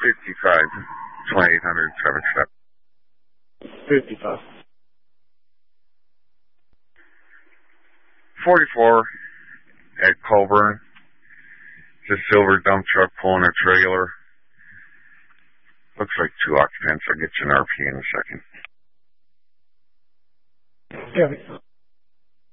55, 2800, traffic stop. 55. 44 at Colburn. It's a silver dump truck pulling a trailer. Looks like 2 occupants. I'll get you an RP in a second. Yeah.